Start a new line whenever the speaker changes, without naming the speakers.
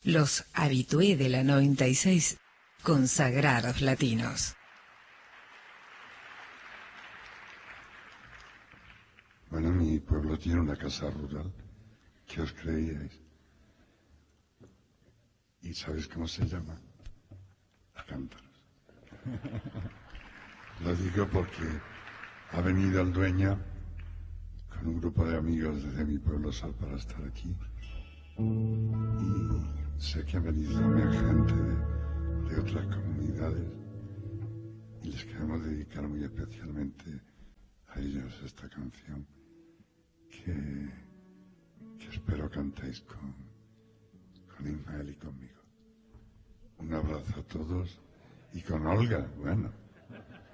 Los habitué de la 96, consagrados latinos.
Bueno, mi pueblo tiene una casa rural. ¿Qué os creíais? ¿Y sabéis cómo se llama? Cántaros. Lo digo porque ha venido el dueño con un grupo de amigos desde mi pueblo Sal para estar aquí. Y sé que ha venido también gente de otras comunidades y les queremos dedicar muy especialmente a ellos esta canción que espero cantéis con Ismael y conmigo. Un abrazo a todos y con Olga, bueno.